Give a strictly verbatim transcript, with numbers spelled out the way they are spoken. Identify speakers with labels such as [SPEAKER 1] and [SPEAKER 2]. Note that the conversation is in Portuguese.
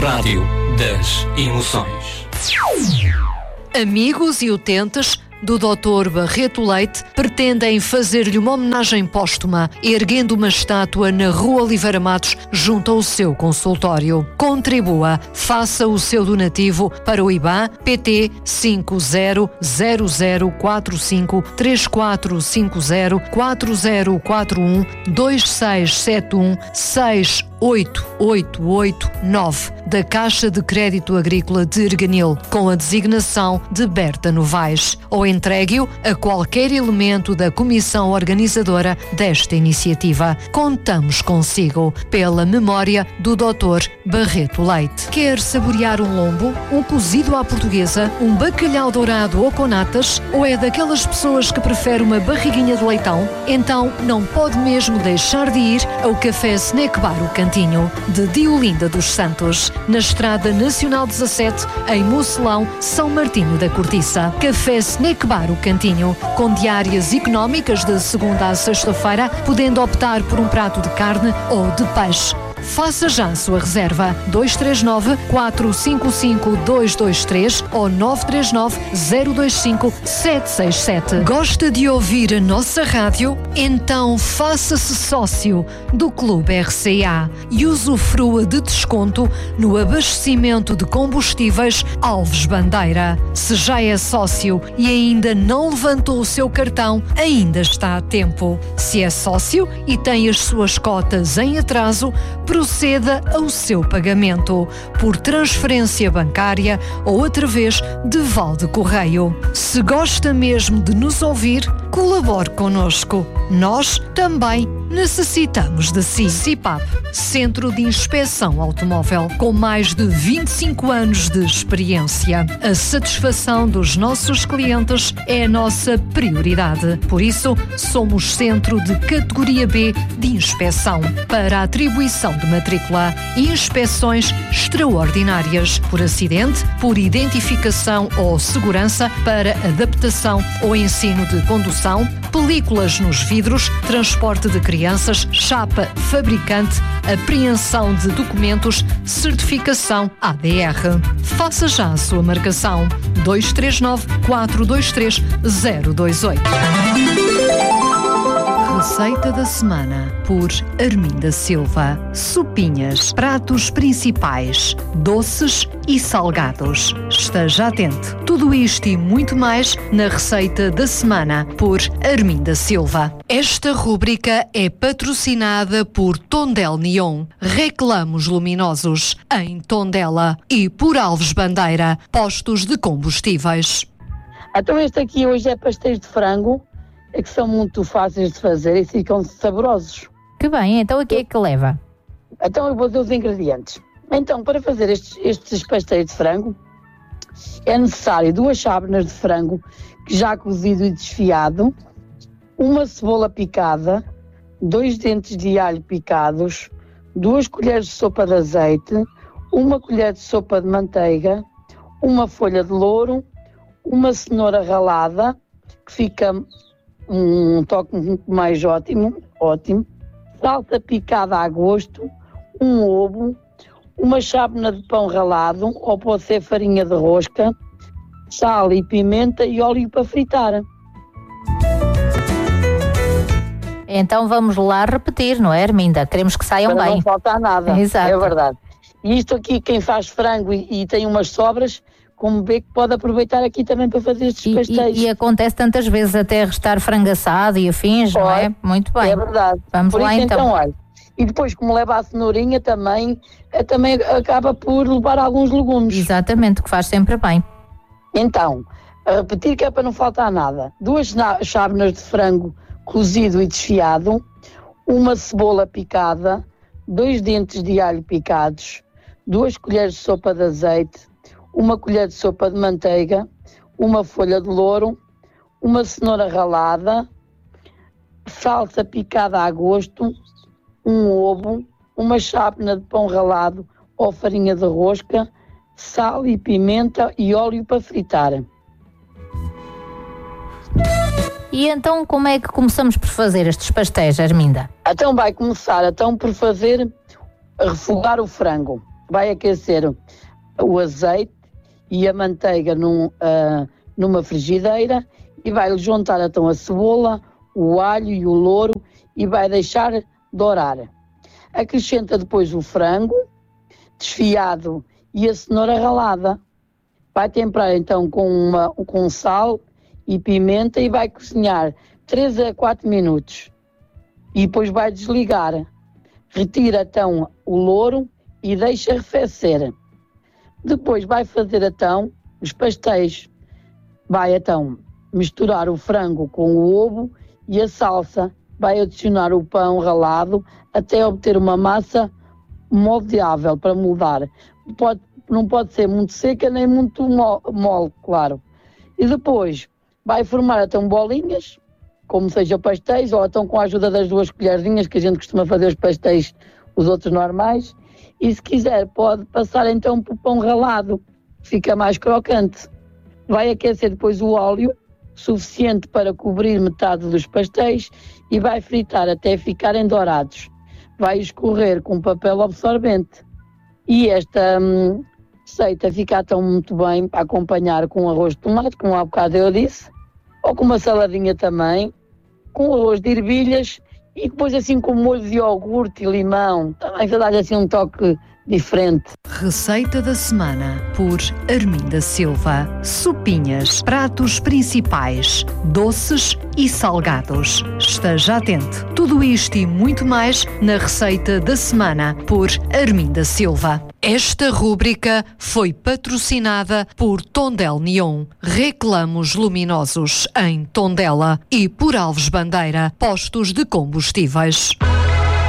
[SPEAKER 1] Rádio das Emoções.
[SPEAKER 2] Amigos e utentes do doutor Barreto Leite pretendem fazer-lhe uma homenagem póstuma, erguendo uma estátua na Rua Oliveira Matos, junto ao seu consultório. Contribua, faça o seu donativo para o I B A N P T cinco zero zero zero quatro cinco três quatro cinco zero quatro zero quatro um dois seis sete um seis oito oito oito nove da Caixa de Crédito Agrícola de Erganil, com a designação de Berta Novaes, ou entregue-o a qualquer elemento da comissão organizadora desta iniciativa. Contamos consigo, pela memória do doutor Barreto Leite. Quer saborear um lombo, um cozido à portuguesa, um bacalhau dourado ou com natas, ou é daquelas pessoas que prefere uma barriguinha de leitão? Então não pode mesmo deixar de ir ao Café Snack Bar O Cantinho, de Diolinda dos Santos, na Estrada Nacional dezassete, em Mocelão, São Martinho da Cortiça. Café Snack Bar O Cantinho, com diárias económicas de segunda a sexta-feira, podendo optar por um prato de carne ou de peixe. Faça já a sua reserva. dois três nove quatro cinco cinco dois dois três ou nove três nove zero dois cinco sete seis sete. Gosta de ouvir a nossa rádio? Então faça-se sócio do Clube R C A e usufrua de desconto no abastecimento de combustíveis Alves Bandeira. Se já é sócio e ainda não levantou o seu cartão, ainda está a tempo. Se é sócio e tem as suas cotas em atraso, proceda ao seu pagamento por transferência bancária ou através de Valde Correio. Se gosta mesmo de nos ouvir, colabore connosco. Nós também necessitamos de si. CIPAP, Centro de Inspeção Automóvel, com mais de vinte e cinco anos de experiência. A satisfação dos nossos clientes é a nossa prioridade. Por isso, somos centro de categoria B de inspeção para a atribuição de matrícula e inspeções extraordinárias por acidente, por identificação ou segurança, para adaptação ou ensino de condução, películas nos vidros, transporte de crianças, chapa fabricante, apreensão de documentos, certificação A D R. Faça já a sua marcação. dois três nove quatro dois três zero dois oito. Receita da semana por Arminda Silva. Sopinhas, pratos principais, doces e salgados. Esteja atento. Tudo isto e muito mais na Receita da Semana por Arminda Silva. Esta rúbrica é patrocinada por Tondela Neon, reclamos luminosos em Tondela, e por Alves Bandeira, postos de combustíveis.
[SPEAKER 3] Então este aqui hoje é pastéis de frango, é que são muito fáceis de fazer e ficam saborosos.
[SPEAKER 4] Que bem, então o que é que leva?
[SPEAKER 3] Então eu vou dizer os ingredientes. Então, para fazer estes, estes pastéis de frango, é necessário duas chávenas de frango já cozido e desfiado, uma cebola picada, dois dentes de alho picados, duas colheres de sopa de azeite, uma colher de sopa de manteiga, uma folha de louro, uma cenoura ralada, que fica um toque muito mais ótimo, ótimo, salsa picada a gosto, um ovo, uma chávena de pão ralado, ou pode ser farinha de rosca, sal e pimenta e óleo para fritar.
[SPEAKER 4] Então vamos lá repetir, não é, Arminda? Queremos que saiam
[SPEAKER 3] para
[SPEAKER 4] bem.
[SPEAKER 3] Não faltar nada.
[SPEAKER 4] Exato.
[SPEAKER 3] É verdade. E isto aqui, quem faz frango e, e tem umas sobras, como vê, que pode aproveitar aqui também para fazer estes
[SPEAKER 4] E,
[SPEAKER 3] pastéis.
[SPEAKER 4] e, e acontece tantas vezes até restar frango assado e afins, não é? Muito bem.
[SPEAKER 3] É verdade.
[SPEAKER 4] Vamos
[SPEAKER 3] por
[SPEAKER 4] lá
[SPEAKER 3] isso,
[SPEAKER 4] então.
[SPEAKER 3] então olha, e depois, como leva a cenourinha, também, eh, também acaba por levar alguns legumes.
[SPEAKER 4] Exatamente, que faz sempre bem.
[SPEAKER 3] Então, a repetir que é para não faltar nada. Duas chávenas de frango cozido e desfiado, uma cebola picada, dois dentes de alho picados, duas colheres de sopa de azeite, uma colher de sopa de manteiga, uma folha de louro, uma cenoura ralada, salsa picada a gosto, um ovo, uma chávena de pão ralado ou farinha de rosca, sal e pimenta e óleo para fritar.
[SPEAKER 4] E então como é que começamos por fazer estes pastéis, Arminda?
[SPEAKER 3] Então vai começar então por fazer, refogar o frango. vai aquecer o azeite e a manteiga num, uh, numa frigideira e vai juntar então a cebola, o alho e o louro e vai deixar dourar. Acrescenta depois o frango desfiado e a cenoura ralada. Vai temperar então com, uma, com sal e pimenta e vai cozinhar três a quatro minutos. E depois vai desligar. Retira então o louro e deixa arrefecer. Depois vai fazer então os pastéis. Vai então misturar o frango com o ovo e a salsa. Vai adicionar o pão ralado até obter uma massa moldeável para moldar. Pode, não pode ser muito seca nem muito mole, claro. E depois vai formar então bolinhas, como seja pastéis, ou então com a ajuda das duas colherzinhas que a gente costuma fazer os pastéis, os outros normais. E se quiser pode passar então para o pão ralado, fica mais crocante. Vai aquecer depois o óleo, suficiente para cobrir metade dos pastéis, e vai fritar até ficarem dourados. Vai escorrer com papel absorvente. E esta hum, receita fica tão muito bem para acompanhar com arroz de tomate, como há bocado eu disse, ou com uma saladinha também, com arroz de ervilhas e depois assim com molho de iogurte e limão, também para dar assim um toque diferente.
[SPEAKER 2] Receita da semana por Arminda Silva. Sopinhas, pratos principais, doces e salgados. Esteja atento. Tudo isto e muito mais na receita da semana por Arminda Silva. Esta rúbrica foi patrocinada por Tondela Neon, reclamos luminosos em Tondela, e por Alves Bandeira, postos de combustíveis.